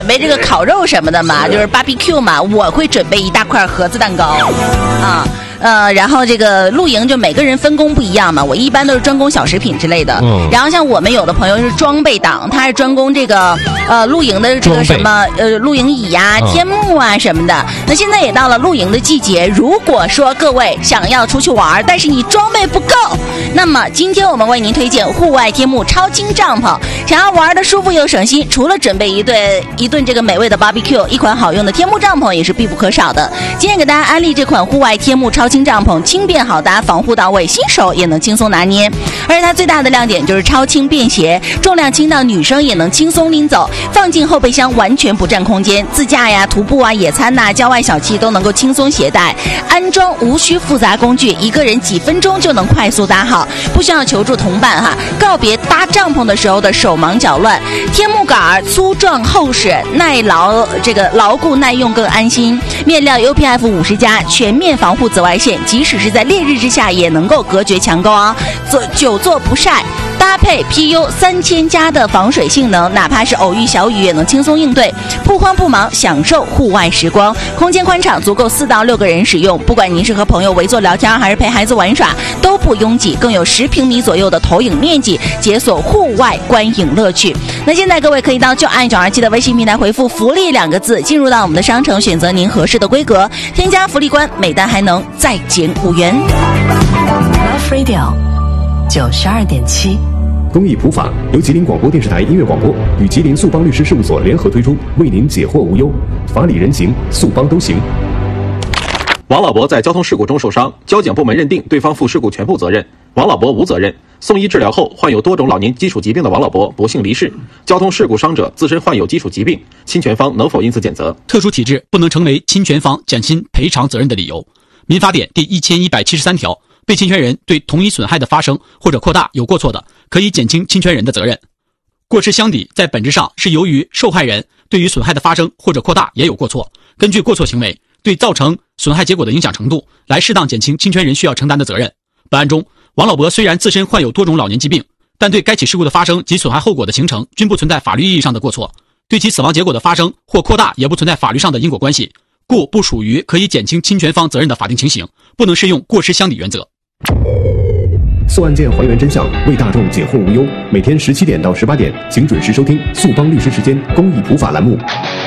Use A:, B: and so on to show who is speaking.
A: 准备这个烤肉什么的嘛，就是 barbecue 嘛，我会准备一大块盒子蛋糕啊。然后这个露营就每个人分工不一样嘛，我一般都是专攻小食品之类的。然后像我们有的朋友是装备党，他是专攻这个露营的这个什么露营椅呀、天幕啊什么的。那现在也到了露营的季节，如果说各位想要出去玩，但是你装备不够，那么今天我们为您推荐户外天幕超轻帐篷。想要玩的舒服又省心，除了准备一顿这个美味的 barbecue， 一款好用的天幕帐篷也是必不可少的。今天给大家安利这款户外天幕超轻帐篷，轻便好搭，防护到位，新手也能轻松拿捏。而且它最大的亮点就是超轻便携，重量轻到女生也能轻松拎走，放进后备箱完全不占空间，自驾呀、徒步啊、野餐呐、郊外小憩都能够轻松携带。安装无需复杂工具，一个人几分钟就能快速搭好，不需要求助同伴哈。告别搭帐篷的时候的手忙脚乱，天幕杆粗壮厚实，耐劳，这个牢固耐用更安心。面料 UPF50+，全面防护紫外线，即使是在烈日之下也能够隔绝强光啊，久坐不晒。搭配 PU3000+ 的防水性能，哪怕是偶遇小雨也能轻松应对，不慌不忙享受户外时光。空间宽敞，足够4到6个人使用，不管您是和朋友围坐聊天还是陪孩子玩耍都不拥挤，更有10平米左右的投影面积，解锁户外观影乐趣。那现在各位可以到就爱927的微信平台回复福利2个字，进入到我们的商城，选择您合适的规格，添加福利关，每单还能再减5元。
B: Love Radio 92.7，
C: 公益普法由吉林广播电视台音乐广播与吉林速邦律师事务所联合推出，为您解惑无忧，法理人情，速邦都行。
D: 王老伯在交通事故中受伤，交警部门认定对方负事故全部责任，王老伯无责任。送医治疗后，患有多种老年基础疾病的王老伯不幸离世。交通事故伤者自身患有基础疾病，侵权方能否因此减责？
E: 特殊体质不能成为侵权方减轻赔偿责任的理由。民法典第1173条，被侵权人对同一损害的发生或者扩大有过错的，可以减轻侵权人的责任。过失相抵在本质上是由于受害人对于损害的发生或者扩大也有过错，根据过错行为对造成损害结果的影响程度来适当减轻侵权人需要承担的责任。本案中，王老伯虽然自身患有多种老年疾病，但对该起事故的发生及损害后果的形成均不存在法律意义上的过错，对其死亡结果的发生或扩大也不存在法律上的因果关系，故不属于可以减轻侵权方责任的法定情形，不能适用过失相抵原则。
C: 诉案件还原真相，为大众解惑无忧。每天17点到18点，请准时收听速邦律师时间公益普法栏目。